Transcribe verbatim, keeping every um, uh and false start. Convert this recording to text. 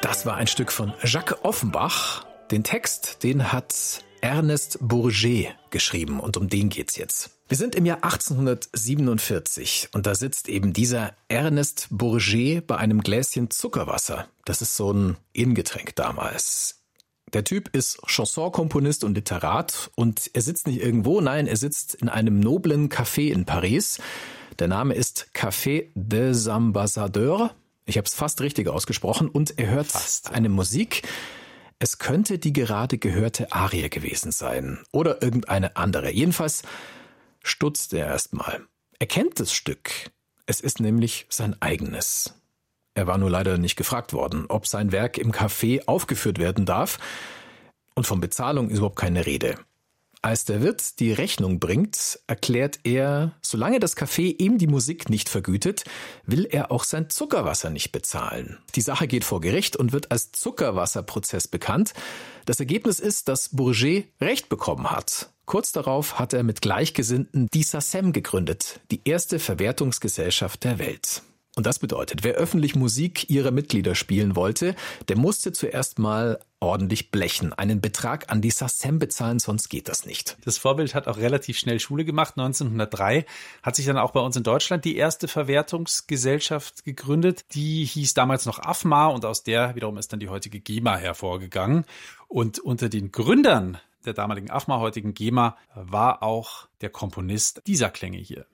Das war ein Stück von Jacques Offenbach. Den Text, den hat Ernest Bourget geschrieben und um den geht's jetzt. Wir sind im Jahr achtzehnhundertsiebenundvierzig und da sitzt eben dieser Ernest Bourget bei einem Gläschen Zuckerwasser. Das ist so ein Ingetränk damals. Der Typ ist Chansonkomponist und Literat und er sitzt nicht irgendwo, nein, er sitzt in einem noblen Café in Paris. Der Name ist Café des Ambassadeurs. Ich habe es fast richtig ausgesprochen und er hört fast eine Musik. Es könnte die gerade gehörte Arie gewesen sein oder irgendeine andere. Jedenfalls stutzt er erstmal. Er kennt das Stück. Es ist nämlich sein eigenes. Er war nur leider nicht gefragt worden, ob sein Werk im Café aufgeführt werden darf. Und von Bezahlung ist überhaupt keine Rede. Als der Wirt die Rechnung bringt, erklärt er, solange das Café ihm die Musik nicht vergütet, will er auch sein Zuckerwasser nicht bezahlen. Die Sache geht vor Gericht und wird als Zuckerwasserprozess bekannt. Das Ergebnis ist, dass Bourget Recht bekommen hat. Kurz darauf hat er mit Gleichgesinnten die SACEM gegründet, die erste Verwertungsgesellschaft der Welt. Und das bedeutet, wer öffentlich Musik ihrer Mitglieder spielen wollte, der musste zuerst mal ordentlich blechen, einen Betrag an die SACEM bezahlen, sonst geht das nicht. Das Vorbild hat auch relativ schnell Schule gemacht. neunzehnhundertdrei hat sich dann auch bei uns in Deutschland die erste Verwertungsgesellschaft gegründet. Die hieß damals noch AFMA und aus der wiederum ist dann die heutige GEMA hervorgegangen. Und unter den Gründern der damaligen AFMA, heutigen GEMA, war auch der Komponist dieser Klänge hier.